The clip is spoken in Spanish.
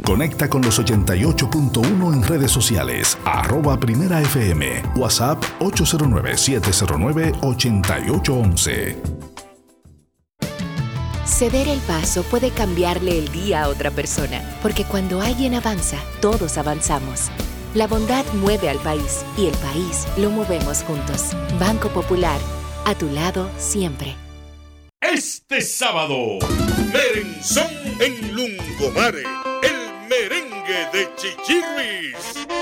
Conecta con los 88.1 en redes sociales, @Primera FM, WhatsApp 809-709-8811. Ceder el paso puede cambiarle el día a otra persona, porque cuando alguien avanza, todos avanzamos. La bondad mueve al país y el país lo movemos juntos. Banco Popular, a tu lado siempre. Este sábado, Merenzón en Lungomare, el merengue de Chichi Ruiz.